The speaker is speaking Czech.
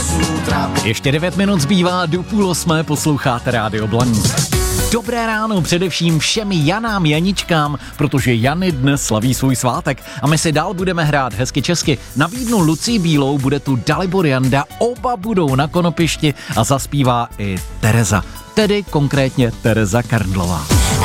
Ještě 9 minut zbývá do 7:30, posloucháte Rádio Blaník. Dobré ráno především všem Janám, Janičkám, protože Jany dnes slaví svůj svátek a my si dál budeme hrát hezky česky. Nabídnu Lucii Bílou, bude tu Dalibor Janda, oba budou na konopišti a zaspívá i Tereza, tedy konkrétně Tereza Karndlová.